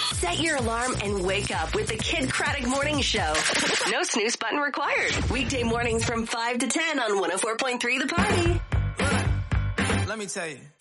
Set your alarm and wake up with the Kid Craddock Morning Show. No snooze button required. Weekday mornings from 5 to 10 on 104.3 The Party. Let me tell you.